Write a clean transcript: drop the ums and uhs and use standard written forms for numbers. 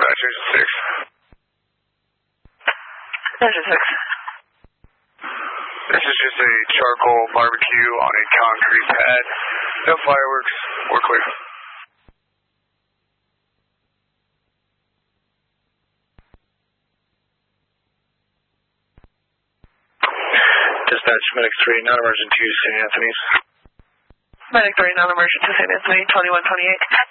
Station 6. Station 6. This is just a charcoal barbecue on a concrete pad. No fireworks. We're clear. Dispatch, Medic 3, non-emergent to St. Anthony's. Medic 3, non-emergent to St. Anthony, 2128.